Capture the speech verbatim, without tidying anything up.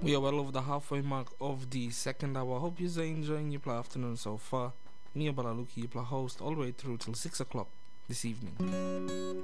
We are well over the halfway mark of the second hour. I hope you're enjoying your play afternoon so far. Me, Abalaluki, your play host, all the way through till six o'clock this evening.